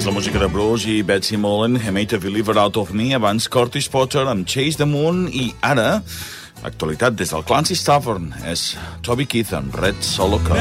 És la música de Bruce i Betsy Mullen, He Made a Believer Out of Me, abans Curtis Potter amb Chase the Moon, i ara, actualitat des del Clancy Stavern, és Toby Keith amb Red Solo Cup.